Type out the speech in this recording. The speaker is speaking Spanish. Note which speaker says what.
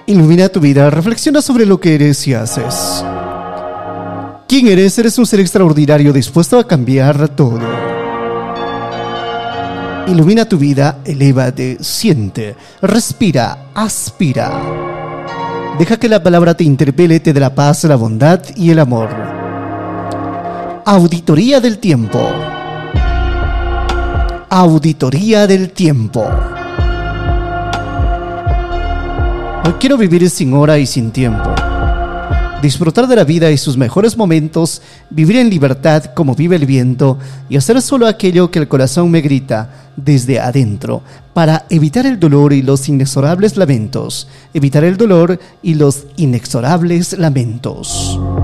Speaker 1: Ilumina tu vida, reflexiona sobre lo que eres y haces. ¿Quién eres? Eres un ser extraordinario dispuesto a cambiar todo. Ilumina tu vida, elévate, siente, respira, aspira. Deja que la palabra te interpele, te dé la paz, la bondad y el amor. Auditoría del tiempo. Auditoría del tiempo. Hoy quiero vivir sin hora y sin tiempo. Disfrutar de la vida y sus mejores momentos, vivir en libertad como vive el viento y hacer solo aquello que el corazón me grita desde adentro para evitar el dolor y los inexorables lamentos. Evitar el dolor y los inexorables lamentos.